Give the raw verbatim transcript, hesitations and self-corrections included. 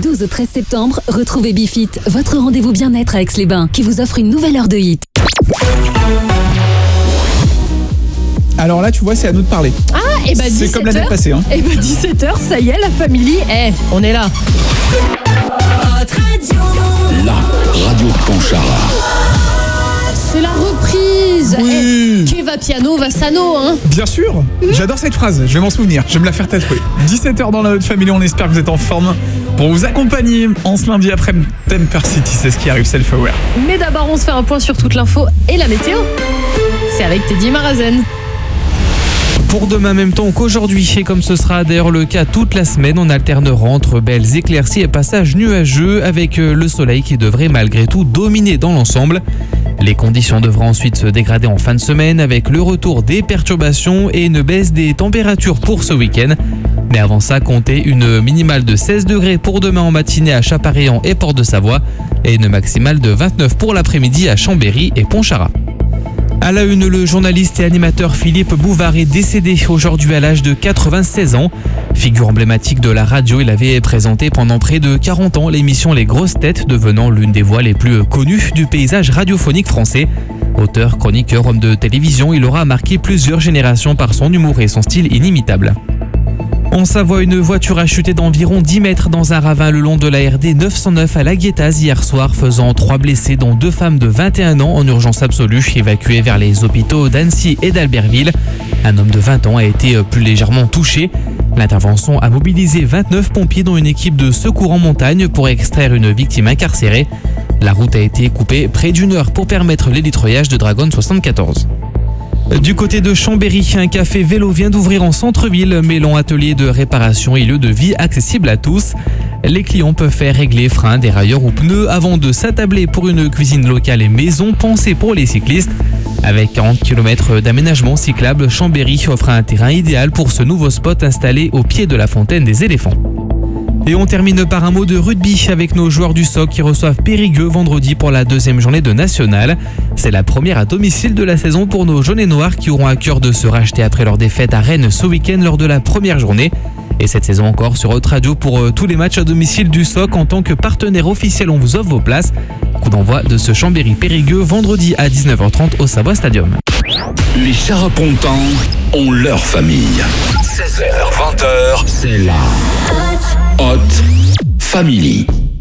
douze au treize septembre, retrouvez Bifit, votre rendez-vous bien-être à Aix-les-Bains, qui vous offre une nouvelle heure de hit. Alors là, tu vois, c'est à nous de parler. Ah, et bah dix-sept heures. C'est comme l'année passée. Hein. Et bah dix-sept heures, ça y est, la famille, eh, on est là. La radio de Pontcharra. C'est la reprise. Oui. Eh, que va piano, va sano, hein. Bien sûr, j'adore cette phrase, je vais m'en souvenir, je vais me la faire tatouer. dix-sept heures dans la haute famille, on espère que vous êtes en forme pour vous accompagner en ce lundi après Temper City, c'est ce qui arrive, Self-Aware. Mais d'abord, on se fait un point sur toute l'info et la météo. C'est avec Teddy Marazen. Pour demain, même temps qu'aujourd'hui, et comme ce sera d'ailleurs le cas toute la semaine, on alternera entre belles éclaircies et passages nuageux avec le soleil qui devrait malgré tout dominer dans l'ensemble. Les conditions devraient ensuite se dégrader en fin de semaine avec le retour des perturbations et une baisse des températures pour ce week-end. Mais avant ça, comptez une minimale de seize degrés pour demain en matinée à Chaparéan et Port-de-Savoie et une maximale de vingt-neuf pour l'après-midi à Chambéry et Pontcharra. À la une, le journaliste et animateur Philippe Bouvard est décédé aujourd'hui à l'âge de quatre-vingt-seize ans. Figure emblématique de la radio, il avait présenté pendant près de quarante ans l'émission Les Grosses Têtes, devenant l'une des voix les plus connues du paysage radiophonique français. Auteur, chroniqueur, homme de télévision, il aura marqué plusieurs générations par son humour et son style inimitable. En Savoie, une voiture a chuté d'environ dix mètres dans un ravin le long de la R D neuf cent neuf à La Guétaz hier soir, faisant trois blessés dont deux femmes de vingt et un ans en urgence absolue, évacuées vers les hôpitaux d'Annecy et d'Albertville. Un homme de vingt ans a été plus légèrement touché. L'intervention a mobilisé vingt-neuf pompiers dont une équipe de secours en montagne pour extraire une victime incarcérée. La route a été coupée près d'une heure pour permettre l'élitroyage de Dragon soixante-quatorze. Du côté de Chambéry, un café vélo vient d'ouvrir en centre-ville, mêlant atelier de réparation et lieu de vie accessible à tous. Les clients peuvent faire régler freins, dérailleurs ou pneus avant de s'attabler pour une cuisine locale et maison pensée pour les cyclistes. Avec quarante kilomètres d'aménagement cyclable, Chambéry offre un terrain idéal pour ce nouveau spot installé au pied de la fontaine des éléphants. Et on termine par un mot de rugby avec nos joueurs du S O C qui reçoivent Périgueux vendredi pour la deuxième journée de National. C'est la première à domicile de la saison pour nos jaunes et noirs qui auront à cœur de se racheter après leur défaite à Rennes ce week-end lors de la première journée. Et cette saison encore sur Haute Radio pour euh, tous les matchs à domicile du S O C. En tant que partenaire officiel, on vous offre vos places. Coup d'envoi de ce Chambéry-Périgueux vendredi à dix-neuf heures trente au Savoie Stadium. Les Charapontans ont leur famille. seize heures, vingt heures, c'est la Hot Family.